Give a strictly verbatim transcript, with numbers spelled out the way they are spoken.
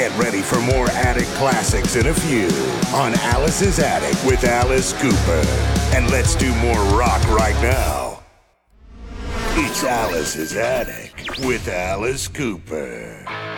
Get ready for more Attic classics in a few on Alice's Attic with Alice Cooper. And let's do more rock right now. It's Alice's Attic with Alice Cooper.